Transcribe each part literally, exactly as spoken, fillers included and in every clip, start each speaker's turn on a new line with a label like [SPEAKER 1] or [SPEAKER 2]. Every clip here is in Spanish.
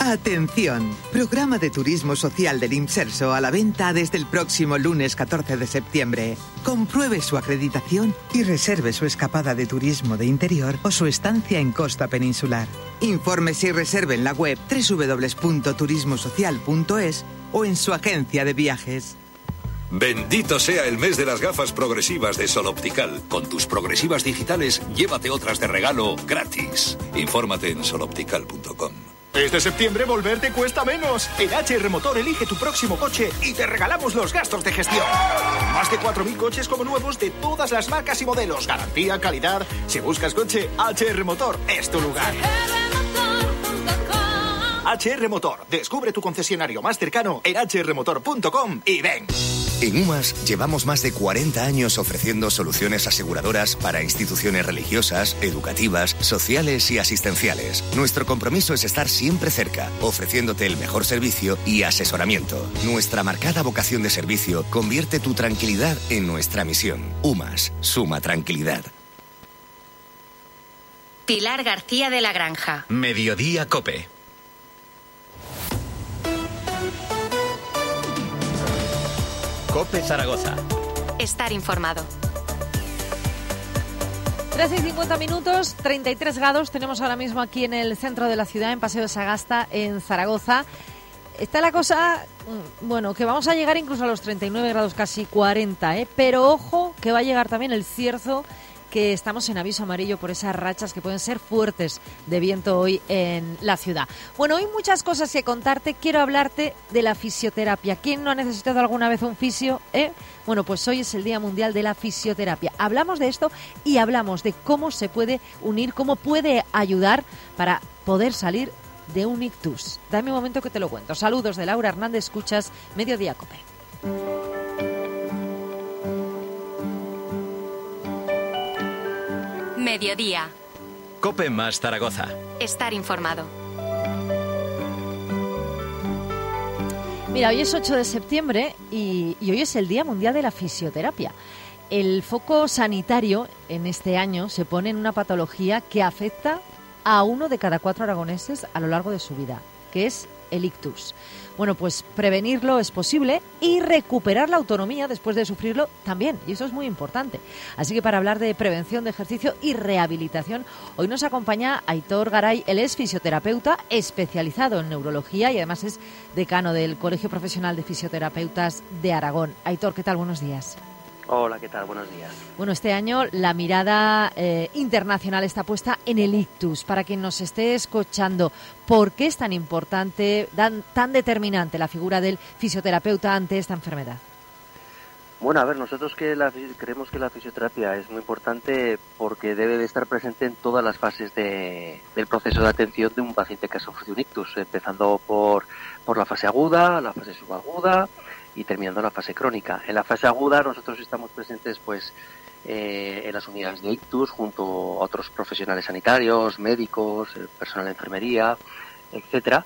[SPEAKER 1] Atención, programa de turismo social del Imserso a la venta desde el próximo lunes catorce de septiembre. Compruebe su acreditación y reserve su escapada de turismo de interior o su estancia en costa peninsular. Infórmese y reserve en la web doble u doble u doble u punto turismo social punto es o en su agencia de viajes.
[SPEAKER 2] Bendito sea el mes de las gafas progresivas de Sol Optical. Con tus progresivas digitales, llévate otras de regalo gratis. Infórmate en sol optical punto com.
[SPEAKER 3] Este septiembre volverte cuesta menos. En H R Motor elige tu próximo coche y te regalamos los gastos de gestión. Más de cuatro mil coches como nuevos de todas las marcas y modelos. Garantía, calidad. Si buscas coche, H R Motor es tu lugar. H R Motor. Descubre tu concesionario más cercano en h r motor punto com y ven.
[SPEAKER 4] En UMAS llevamos más de cuarenta años ofreciendo soluciones aseguradoras para instituciones religiosas, educativas, sociales y asistenciales. Nuestro compromiso es estar siempre cerca, ofreciéndote el mejor servicio y asesoramiento. Nuestra marcada vocación de servicio convierte tu tranquilidad en nuestra misión. UMAS, suma tranquilidad.
[SPEAKER 5] Pilar García de la Granja.
[SPEAKER 6] Mediodía COPE. COPE Zaragoza.
[SPEAKER 5] Estar informado.
[SPEAKER 7] trece y cincuenta minutos, treinta y tres grados tenemos ahora mismo aquí en el centro de la ciudad, en Paseo de Sagasta, en Zaragoza. Está la cosa, bueno, que vamos a llegar incluso a los treinta y nueve grados, casi cuarenta, ¿eh? Pero ojo que va a llegar también el cierzo, que estamos en aviso amarillo por esas rachas que pueden ser fuertes de viento hoy en la ciudad. Bueno, hoy muchas cosas que contarte. Quiero hablarte de la fisioterapia. ¿Quién no ha necesitado alguna vez un fisio? ¿Eh? Bueno, pues hoy es el Día Mundial de la Fisioterapia. Hablamos de esto y hablamos de cómo se puede unir, cómo puede ayudar para poder salir de un ictus. Dame un momento que te lo cuento. Saludos de Laura Hernández, escuchas Mediodía COPE.
[SPEAKER 5] Mediodía.
[SPEAKER 6] COPE más Zaragoza.
[SPEAKER 5] Estar informado.
[SPEAKER 7] Mira, hoy es ocho de septiembre y, y hoy es el Día Mundial de la Fisioterapia. El foco sanitario en este año se pone en una patología que afecta a uno de cada cuatro aragoneses a lo largo de su vida, que es el ictus. Bueno, pues prevenirlo es posible y recuperar la autonomía después de sufrirlo también, y eso es muy importante. Así que para hablar de prevención, de ejercicio y rehabilitación, hoy nos acompaña Aitor Garay. Él es fisioterapeuta especializado en neurología y además es decano del Colegio Profesional de Fisioterapeutas de Aragón. Aitor, ¿qué tal? Buenos días.
[SPEAKER 8] Hola, ¿qué tal? Buenos días.
[SPEAKER 7] Bueno, este año la mirada eh, internacional está puesta en el ictus. Para quien nos esté escuchando, ¿por qué es tan importante, tan, tan determinante la figura del fisioterapeuta ante esta enfermedad?
[SPEAKER 8] Bueno, a ver, nosotros que la, creemos que la fisioterapia es muy importante porque debe de estar presente en todas las fases de, del proceso de atención de un paciente que ha sufrido un ictus, empezando por, por la fase aguda, la fase subaguda y terminando en la fase crónica. En la fase aguda nosotros estamos presentes pues eh, en las unidades de ictus junto a otros profesionales sanitarios, médicos, personal de enfermería, etcétera,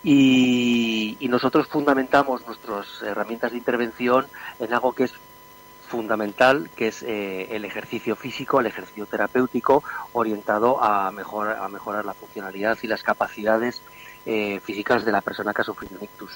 [SPEAKER 8] y, y nosotros fundamentamos nuestras herramientas de intervención en algo que es fundamental, que es eh, el ejercicio físico, el ejercicio terapéutico orientado a mejorar, a mejorar la funcionalidad y las capacidades eh, físicas de la persona que ha sufrido un ictus.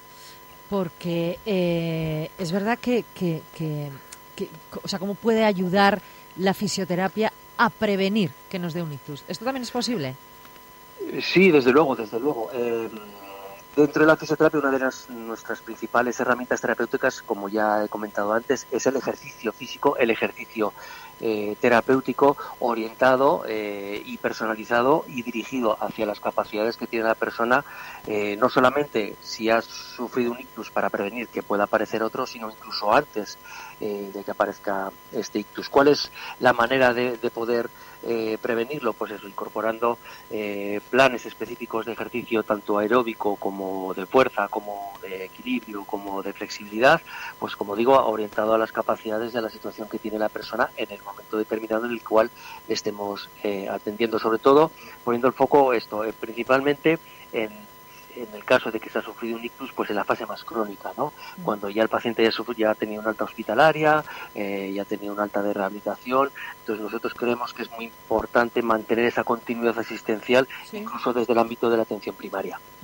[SPEAKER 7] Porque eh, es verdad que, que, que, que, o sea, ¿cómo puede ayudar la fisioterapia a prevenir que nos dé un ictus? ¿Esto también es posible?
[SPEAKER 8] Sí, desde luego, desde luego. Eh, dentro de la fisioterapia, una de las, nuestras principales herramientas terapéuticas, como ya he comentado antes, es el ejercicio físico, el ejercicio eh, terapéutico orientado eh, y personalizado y dirigido hacia las capacidades que tiene la persona, eh, no solamente si ha sufrido un ictus para prevenir que pueda aparecer otro, sino incluso antes eh, de que aparezca este ictus. ¿Cuál es la manera de, de poder Eh, prevenirlo? Pues eso, incorporando eh, planes específicos de ejercicio tanto aeróbico como de fuerza, como de equilibrio, como de flexibilidad, pues como digo, orientado a las capacidades de la situación que tiene la persona en el momento determinado en el cual estemos eh, atendiendo, sobre todo poniendo el foco esto, eh, principalmente en en el caso de que se ha sufrido un ictus, pues en la fase más crónica, ¿no? Cuando ya el paciente ya, sufre, ya ha tenido una alta hospitalaria, eh, ya ha tenido una alta de rehabilitación. Entonces nosotros creemos que es muy importante mantener esa continuidad asistencial, sí, incluso desde el ámbito de la atención primaria.